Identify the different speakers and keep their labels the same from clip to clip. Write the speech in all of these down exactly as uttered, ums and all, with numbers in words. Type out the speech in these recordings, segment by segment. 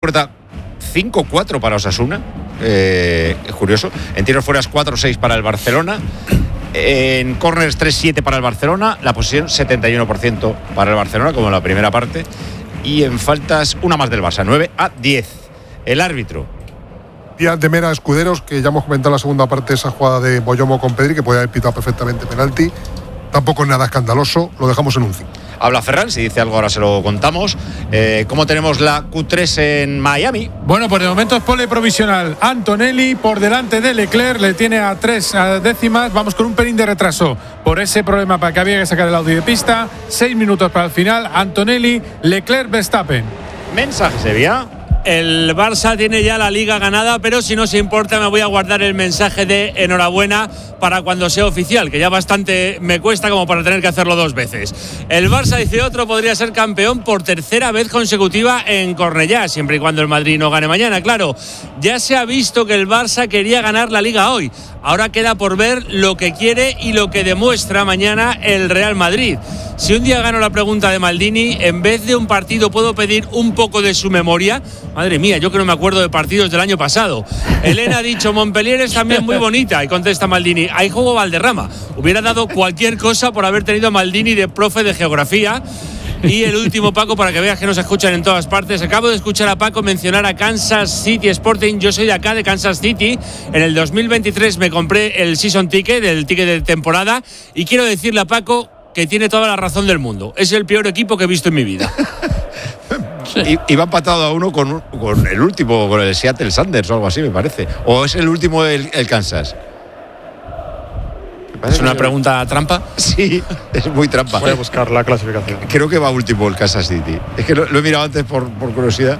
Speaker 1: puerta cinco cuatro para Osasuna, eh, es curioso. En tiros fuera cuatro seis para el Barcelona. En córners tres siete para el Barcelona. La posesión setenta y uno por ciento para el Barcelona, como en la primera parte. Y en faltas una más del Barça, nueve a diez. El árbitro.
Speaker 2: Díaz de Mera Escuderos, que ya hemos comentado en la segunda parte esa jugada de Boyomo con Pedri, que puede haber pitado perfectamente penalti. Tampoco es nada escandaloso, lo dejamos en un cinco.
Speaker 1: Habla Ferran, si dice algo ahora se lo contamos. Eh, ¿Cómo tenemos la Q tres en Miami?
Speaker 3: Bueno, pues de momento es pole provisional. Antonelli por delante de Leclerc, le tiene a tres décimas. Vamos con un pelín de retraso por ese problema para que había que sacar el audio de pista. Seis minutos para el final. Antonelli, Leclerc, Verstappen.
Speaker 1: Mensaje, Sevilla.
Speaker 4: El Barça tiene ya la Liga ganada, pero si no se importa me voy a guardar el mensaje de enhorabuena para cuando sea oficial, que ya bastante me cuesta como para tener que hacerlo dos veces. El Barça, dice otro, podría ser campeón por tercera vez consecutiva en Cornellá, siempre y cuando el Madrid no gane mañana, claro. Ya se ha visto que el Barça quería ganar la Liga hoy. Ahora queda por ver lo que quiere y lo que demuestra mañana el Real Madrid. Si un día gano la pregunta de Maldini, en vez de un partido puedo pedir un poco de su memoria. Madre mía, yo que no me acuerdo de partidos del año pasado. Elena ha dicho, Montpellier es también muy bonita. Y contesta Maldini, ahí juego Valderrama. Hubiera dado cualquier cosa por haber tenido a Maldini de profe de geografía. Y el último, Paco, para que veas que nos escuchan en todas partes. Acabo de escuchar a Paco mencionar a Kansas City Sporting. Yo soy de acá, de Kansas City. En el dos mil veintitrés me compré el season ticket, el ticket de temporada. Y quiero decirle a Paco que tiene toda la razón del mundo. Es el peor equipo que he visto en mi vida.
Speaker 1: Sí. Y, y va empatado a uno con, con el último, con el Seattle Sanders o algo así, me parece. ¿O es el último el, el Kansas?
Speaker 4: ¿Es una pregunta trampa?
Speaker 1: Sí, es muy trampa.
Speaker 5: Voy a buscar la clasificación.
Speaker 1: Creo que va último el Kansas City. Es que lo, lo he mirado antes por, por curiosidad.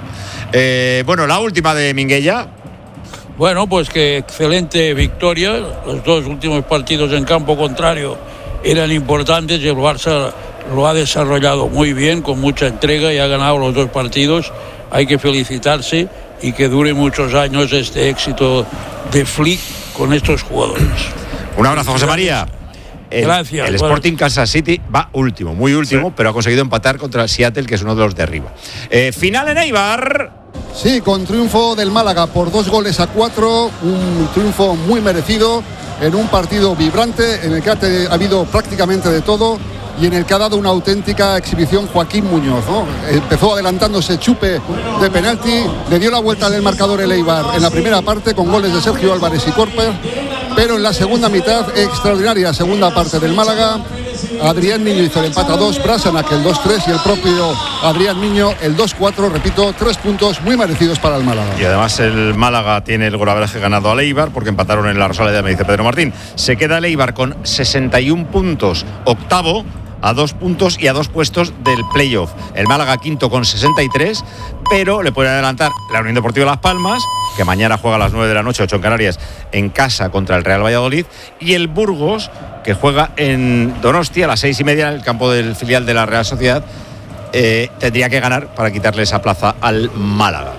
Speaker 1: Eh, bueno, la última de Minguella.
Speaker 6: Bueno, pues que excelente victoria. Los dos últimos partidos en campo contrario eran importantes y el Barça lo ha desarrollado muy bien, con mucha entrega, y ha ganado los dos partidos. Hay que felicitarse y que dure muchos años este éxito de Flick con estos jugadores.
Speaker 1: Un abrazo, José María. El,
Speaker 6: Gracias.
Speaker 1: El Sporting Kansas City va último, muy último, sí, pero ha conseguido empatar contra el Seattle, que es uno de los de arriba. Eh, final en Eibar.
Speaker 7: Sí, con triunfo del Málaga por dos goles a cuatro, un triunfo muy merecido en un partido vibrante en el que ha, te, ha habido prácticamente de todo y en el que ha dado una auténtica exhibición Joaquín Muñoz, ¿no? Empezó adelantándose Chupe de penalti, le dio la vuelta del marcador el Eibar en la primera parte con goles de Sergio Álvarez y Corper, pero en la segunda mitad, extraordinaria segunda parte del Málaga, Adrián Niño hizo el empate a dos, Brasanac el dos tres y el propio Adrián Niño el dos cuatro, repito, tres puntos muy merecidos para el Málaga.
Speaker 1: Y además el Málaga tiene el golaveraje ganado al Eibar porque empataron en la Rosaleda, me dice Pedro Martín. Se queda el Eibar con sesenta y un puntos, octavo, a dos puntos y a dos puestos del playoff. El Málaga quinto con sesenta y tres, pero le puede adelantar la Unión Deportiva Las Palmas, que mañana juega a las nueve de la noche, ocho en Canarias, en casa contra el Real Valladolid, y el Burgos, que juega en Donostia a las seis y media en el campo del filial de la Real Sociedad. Eh, tendría que ganar para quitarle esa plaza al Málaga.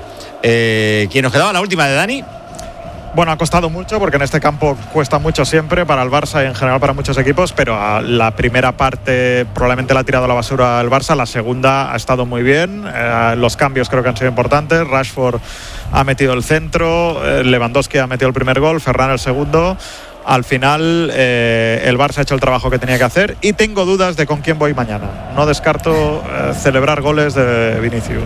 Speaker 1: Eh, ¿Quién nos quedaba? La última de Dani.
Speaker 5: Bueno, ha costado mucho porque en este campo cuesta mucho siempre para el Barça y en general para muchos equipos, pero la primera parte probablemente la ha tirado a la basura el Barça, la segunda ha estado muy bien, eh, los cambios creo que han sido importantes, Rashford ha metido el centro, eh, Lewandowski ha metido el primer gol, Ferran el segundo. Al final eh, el Barça ha hecho el trabajo que tenía que hacer y tengo dudas de con quién voy mañana. No descarto eh, celebrar goles de Vinicius.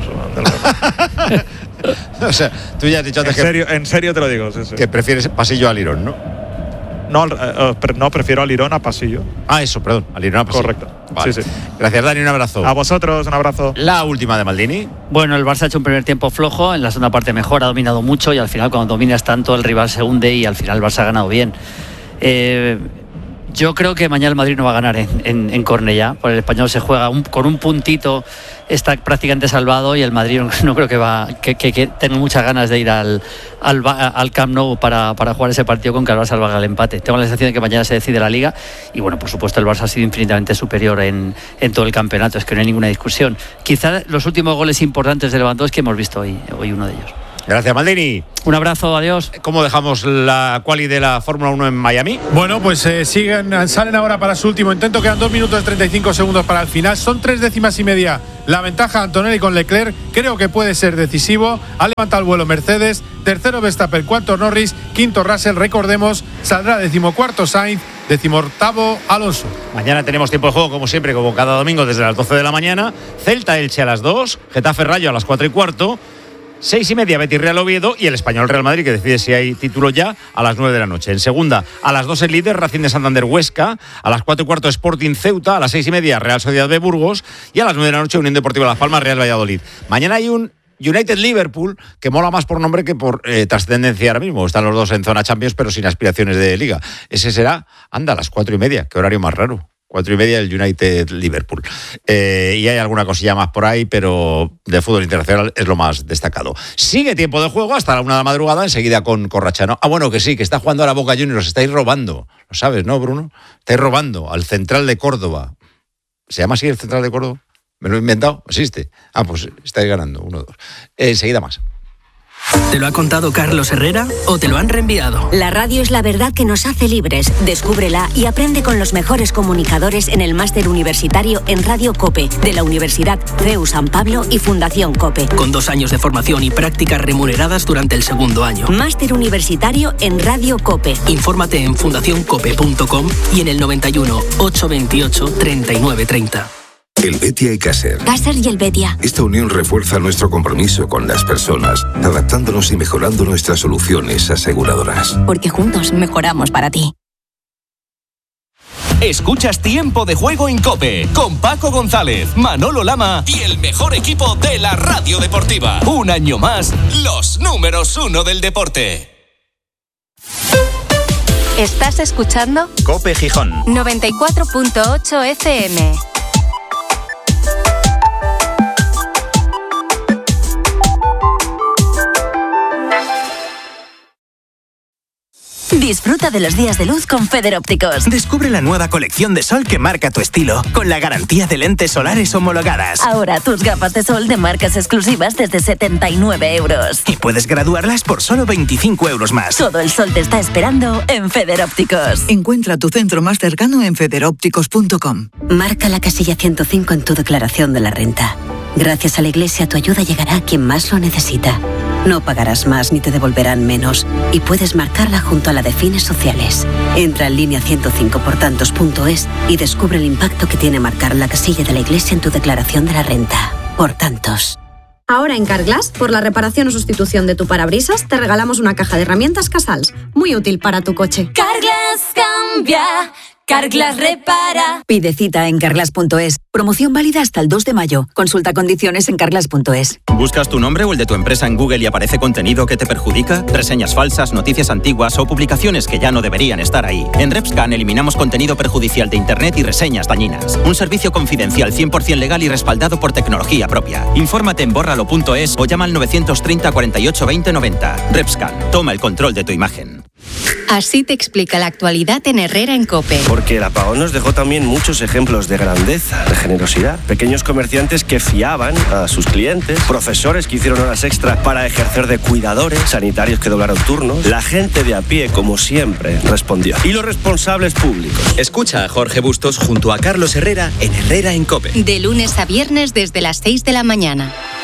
Speaker 5: Del
Speaker 1: o sea, tú ya has dicho antes
Speaker 5: en serio, que, en serio te lo digo. Sí, sí.
Speaker 1: Que prefieres pasillo a Lirón, ¿no?
Speaker 5: No, eh, no, prefiero a Lirón a pasillo.
Speaker 1: Ah, eso, perdón, a Lirón a pasillo.
Speaker 5: Correcto.
Speaker 1: Vale.
Speaker 5: Sí, sí.
Speaker 1: Gracias, Dani, un abrazo.
Speaker 5: A vosotros, un abrazo.
Speaker 1: La última de Maldini.
Speaker 8: Bueno, el Barça ha hecho un primer tiempo flojo, en la segunda parte mejor, ha dominado mucho y al final cuando dominas tanto el rival se hunde y al final el Barça ha ganado bien. Eh, yo creo que mañana el Madrid no va a ganar en, en, en Cornellá, porque el Español se juega un, con un puntito, está prácticamente salvado y el Madrid no, no creo que va que, que, que tenga muchas ganas de ir al, al, al Camp Nou para, para jugar ese partido con que el Barça salga el empate. Tengo la sensación de que mañana se decide la Liga y bueno, por supuesto el Barça ha sido infinitamente superior en, en todo el campeonato, es que no hay ninguna discusión. Quizá los últimos goles importantes de Lewandowski hemos visto hoy, hoy uno de ellos.
Speaker 1: Gracias, Maldini.
Speaker 8: Un abrazo, adiós.
Speaker 1: ¿Cómo dejamos la quali de la Fórmula uno en Miami?
Speaker 3: Bueno, pues eh, siguen, salen ahora para su último intento. Quedan dos minutos treinta y cinco segundos para el final. Son tres décimas y media la ventaja Antonelli con Leclerc. Creo que puede ser decisivo. Ha levantado el vuelo Mercedes. Tercero Verstappen, cuarto Norris, quinto Russell. Recordemos, saldrá decimocuarto Sainz, decimoctavo Alonso.
Speaker 1: Mañana tenemos tiempo de juego, como siempre, como cada domingo, desde las doce de la mañana. Celta Elche a las dos, Getafe Rayo a las cuatro y cuarto. Seis y media Betis Real Oviedo y el Español Real Madrid, que decide si hay título ya, a las nueve de la noche. En segunda, a las dos el líder Racing de Santander Huesca, a las cuatro y cuarto Sporting Ceuta, a las seis y media Real Sociedad de Burgos y a las nueve de la noche Unión Deportiva Las Palmas Real Valladolid. Mañana hay un United Liverpool que mola más por nombre que por eh, trascendencia ahora mismo. Están los dos en zona Champions pero sin aspiraciones de Liga. Ese será, anda, a las cuatro y media. Qué horario más raro. Cuatro y media el United Liverpool. Eh, y hay alguna cosilla más por ahí, pero de fútbol internacional es lo más destacado. Sigue tiempo de juego hasta la una de la madrugada, enseguida con Corrachano. Ah, bueno, que sí, que está jugando a la Boca Juniors, os estáis robando. Lo sabes, ¿no, Bruno? Estáis robando al Central de Córdoba. ¿Se llama así el Central de Córdoba? ¿Me lo he inventado? ¿Existe? Ah, pues estáis ganando, uno, dos. Eh, enseguida más.
Speaker 9: ¿Te lo ha contado Carlos Herrera o te lo han reenviado?
Speaker 10: La radio es la verdad que nos hace libres. Descúbrela y aprende con los mejores comunicadores en el máster universitario en Radio COPE de la Universidad C E U San Pablo y Fundación COPE.
Speaker 9: Con dos años de formación y prácticas remuneradas durante el segundo año.
Speaker 10: Máster universitario en Radio COPE.
Speaker 9: Infórmate en fundación cope punto com y en el noventa y uno, ochocientos veintiocho, treinta y nueve treinta.
Speaker 11: El Betia y Caser.
Speaker 10: Caser y el Betia.
Speaker 11: Esta unión refuerza nuestro compromiso con las personas, adaptándonos y mejorando nuestras soluciones aseguradoras.
Speaker 10: Porque juntos mejoramos para ti.
Speaker 12: Escuchas Tiempo de Juego en COPE con Paco González, Manolo Lama y el mejor equipo de la radio deportiva. Un año más, los números uno del deporte.
Speaker 13: ¿Estás escuchando?
Speaker 12: COPE Gijón
Speaker 13: noventa y cuatro punto ocho F M.
Speaker 10: Disfruta de los días de luz con Federópticos.
Speaker 12: Descubre la nueva colección de sol que marca tu estilo, con la garantía de lentes solares homologadas.
Speaker 10: Ahora tus gafas de sol de marcas exclusivas desde setenta y nueve euros.
Speaker 12: Y puedes graduarlas por solo veinticinco euros más.
Speaker 10: Todo el sol te está esperando en Federópticos.
Speaker 14: Encuentra tu centro más cercano en federópticos punto com.
Speaker 10: Marca la casilla ciento cinco en tu declaración de la renta. Gracias a la Iglesia, tu ayuda llegará a quien más lo necesita. No pagarás más ni te devolverán menos. Y puedes marcarla junto a la de fines sociales. Entra en línea ciento cinco por tantos punto es y descubre el impacto que tiene marcar la casilla de la Iglesia en tu declaración de la renta. Por tantos.
Speaker 15: Ahora en Carglass, por la reparación o sustitución de tu parabrisas, te regalamos una caja de herramientas Casals. Muy útil para tu coche.
Speaker 10: Carglass cambia. Carglass repara.
Speaker 14: Pide cita en carglass punto es. Promoción válida hasta el dos de mayo. Consulta condiciones en carglass punto es.
Speaker 16: ¿Buscas tu nombre o el de tu empresa en Google y aparece contenido que te perjudica? Reseñas falsas, noticias antiguas o publicaciones que ya no deberían estar ahí. En RepScan eliminamos contenido perjudicial de Internet y reseñas dañinas. Un servicio confidencial cien por ciento legal y respaldado por tecnología propia. Infórmate en bórralo punto es o llama al novecientos treinta, cuarenta y ocho, veinte, noventa. RepScan. Toma el control de tu imagen.
Speaker 13: Así te explica la actualidad en Herrera en COPE.
Speaker 17: Porque el apagón nos dejó también muchos ejemplos de grandeza, de generosidad. Pequeños comerciantes que fiaban a sus clientes, profesores que hicieron horas extra para ejercer de cuidadores, sanitarios que doblaron turnos. La gente de a pie, como siempre, respondió. Y los responsables públicos.
Speaker 18: Escucha a Jorge Bustos junto a Carlos Herrera en Herrera en COPE.
Speaker 13: De lunes a viernes desde las seis de la mañana.